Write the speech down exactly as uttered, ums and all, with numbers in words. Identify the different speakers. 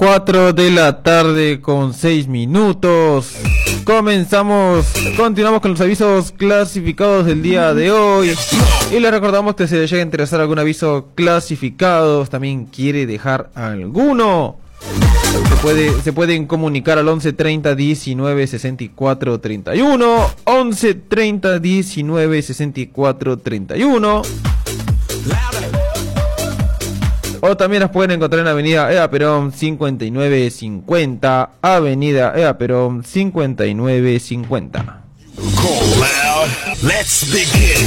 Speaker 1: cuatro de la tarde con seis minutos. Comenzamos, continuamos con los avisos clasificados del día de hoy. Y les recordamos que si les llega a interesar algún aviso clasificado, también quiere dejar alguno, se puede, se pueden comunicar al once treinta diecinueve sesenta y cuatro treinta y uno, once treinta diecinueve sesenta y cuatro treinta y uno. O también las pueden encontrar en Avenida Eva Perón cincuenta y nueve cincuenta, Avenida Eva Perón cincuenta y nueve cincuenta.